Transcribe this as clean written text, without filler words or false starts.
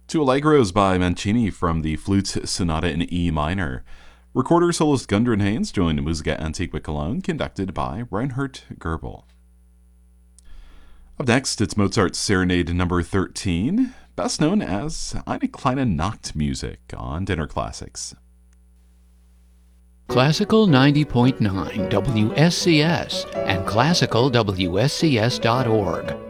Two Allegros by Mancini from the Flute Sonata in E minor. Recorder soloist Gundren Haynes joined Musica Antiqua Cologne, conducted by Reinhard Goebel. Up next, it's Mozart's Serenade No. 13, best known as Eine kleine Nachtmusik on Dinner Classics. Classical 90.9 WSCS and classicalwscs.org.